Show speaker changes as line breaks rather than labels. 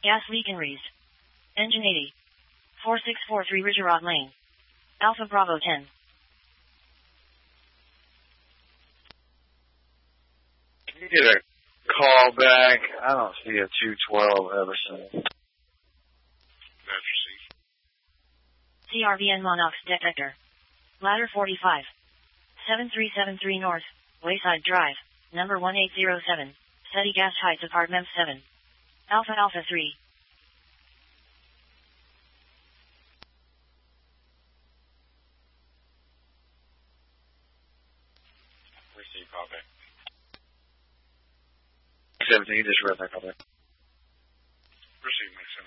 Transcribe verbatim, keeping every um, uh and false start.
Gas leak and raised. Engine eighty. four six four three Ridgerod Lane. Alpha Bravo ten.
Can you get a call back? I don't see a two twelve Everson.
C R V N Monox detector. Ladder forty-five. seven three seven three North, Wayside Drive, number one eight zero seven, Steady Gas Heights Apartment seven. Alpha Alpha three.
Receive call back. seventeen, just read that call back.